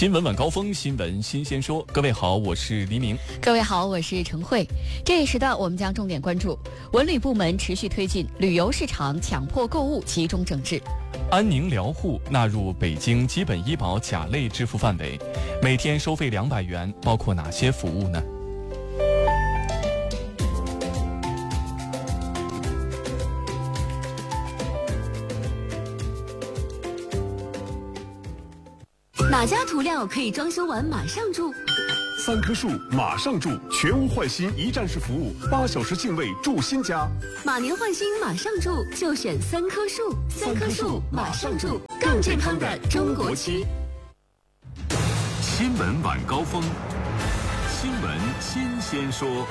新闻晚高峰，新闻新鲜说。各位好，我是黎明。 各位好，我是陈慧。这一时段我们将重点关注文旅部门持续推进旅游市场强迫购物集中整治。 安宁疗护纳入北京基本医保甲类支付范围，每天收费200元，包括哪些服务呢？ 哪家涂料可以装修完马上住 ？3棵树马上住，全屋换新一站式服务，8小时净位住新家。 马年换新马上住，就选3棵树。3棵树马上住，更健康的中国区。 新闻晚高峰，新闻新鲜说。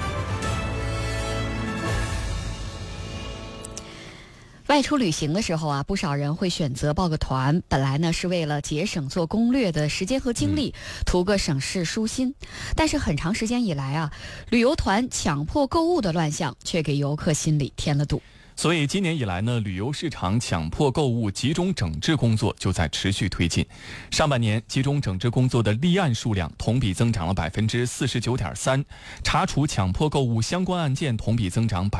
外出旅行的时候啊，不少人会选择报个团，本来呢是为了节省做攻略的时间和精力，图个省事舒心。但是很长时间以来啊，旅游团强迫购物的乱象却给游客心里添了堵。 所以今年以来呢，旅游市场强迫购物集中整治工作就在持续推进。上半年集中整治工作的立案数量同比增长了49.3%，查处强迫购物相关案件同比增长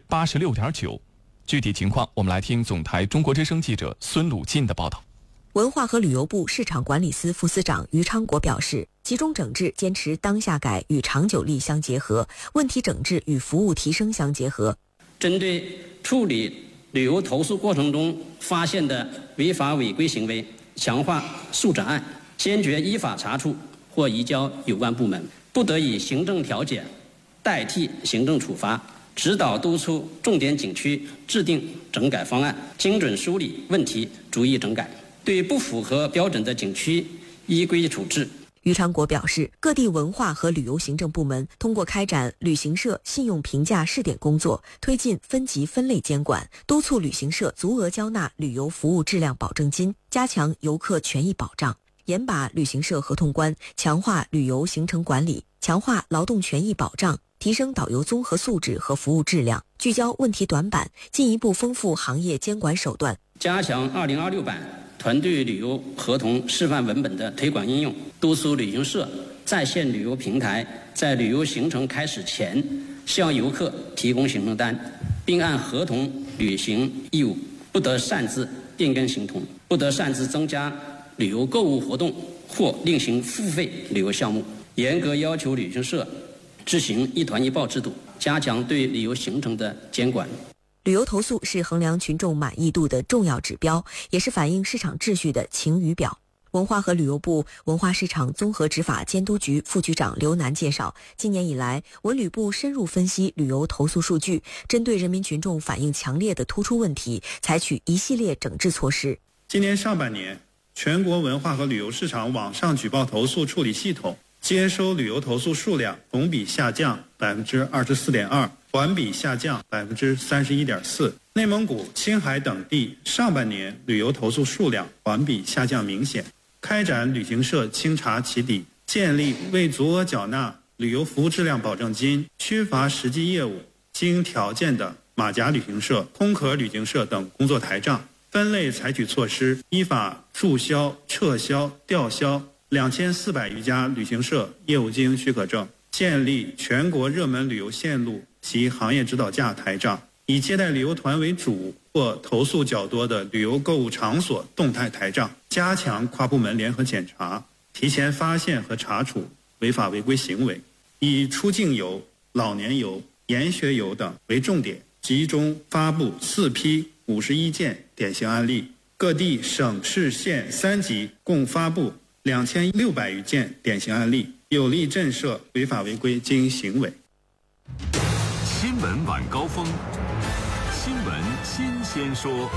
86.9%。具体情况，我们来听总台中国之声记者孙鲁进的报道。 文化和旅游部市场管理司副司长于昌国表示，集中整治坚持当下改与长久力相结合，问题整治与服务提升相结合。 针对处理旅游投诉过程中发现的违法违规行为，强化速诊案，坚决依法查处或移交有关部门，不得以行政调解代替行政处罚，指导督促重点景区制定整改方案，精准梳理问题，逐一整改，对不符合标准的景区依规处置。 于昌国表示，各地文化和旅游行政部门通过开展旅行社信用评价试点工作，推进分级分类监管，督促旅行社足额交纳旅游服务质量保证金，加强游客权益保障，严把旅行社合同关，强化旅游行程管理，强化劳动权益保障，提升导游综合素质和服务质量，聚焦问题短板，进一步丰富行业监管手段， 加强2026版团队旅游合同示范文本的推广应用，督促旅行社在线旅游平台在旅游行程开始前向游客提供行程单，并按合同履行义务，不得擅自变更行程，不得擅自增加旅游购物活动或另行付费旅游项目，严格要求旅行社执行一团一报制度，加强对旅游行程的监管。 旅游投诉是衡量群众满意度的重要指标，也是反映市场秩序的晴雨表。文化和旅游部文化市场综合执法监督局副局长刘楠介绍，今年以来，文旅部深入分析旅游投诉数据，针对人民群众反映强烈的突出问题，采取一系列整治措施。 今年上半年，全国文化和旅游市场网上举报投诉处理系统接收旅游投诉数量同比下降24.2%，环比下降31.4%。内蒙古、青海等地上半年旅游投诉数量环比下降明显。开展旅行社清查起底，建立未足额缴纳旅游服务质量保证金、缺乏实际业务、经条件的马甲旅行社、空壳旅行社等工作台账，分类采取措施，依法注销、撤销、吊销2400余家旅行社业务经营许可证，建立全国热门旅游线路及行业指导价台账，以接待旅游团为主或投诉较多的旅游购物场所动态台账，加强跨部门联合检查，提前发现和查处违法违规行为，以出境游、老年游、研学游等为重点，集中发布4批51件典型案例，各地省市县3级共发布2600余件典型案例，有力震慑违法违规经营行为。 新闻晚高峰，新闻新鲜说。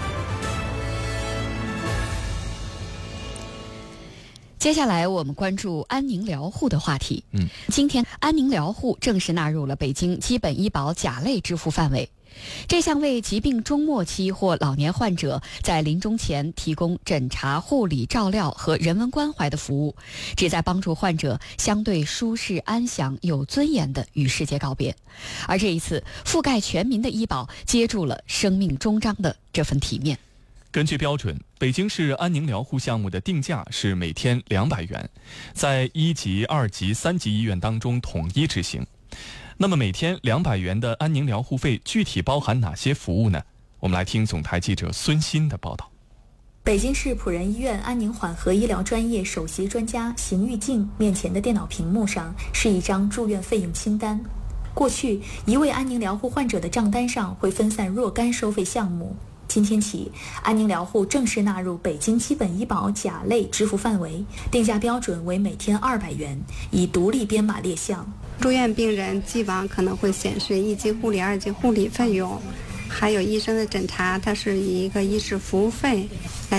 接下来我们关注安宁疗护的话题。今天安宁疗护正式纳入了北京基本医保甲类支付范围。这项为疾病中末期或老年患者在临终前提供诊查、护理、照料和人文关怀的服务，旨在帮助患者相对舒适、安详、有尊严地与世界告别。而这一次，覆盖全民的医保接住了生命终章的这份体面。 根据标准，北京市安宁疗护项目的定价是每天200元，在1级、2级、3级医院当中统一执行。那么每天200元的安宁疗护费具体包含哪些服务呢？我们来听总台记者孙鑫的报道。 北京市普仁医院安宁缓和医疗专业首席专家邢玉静面前的电脑屏幕上是一张住院费用清单。过去，一位安宁疗护患者的账单上会分散若干收费项目。今天起，安宁疗护正式纳入北京基本医保甲类支付范围，定价标准为每天200元，以独立编码列项。 住院病人既往可能会显示1级护理、2级护理费用，还有医生的诊查，它是以一个医师服务费来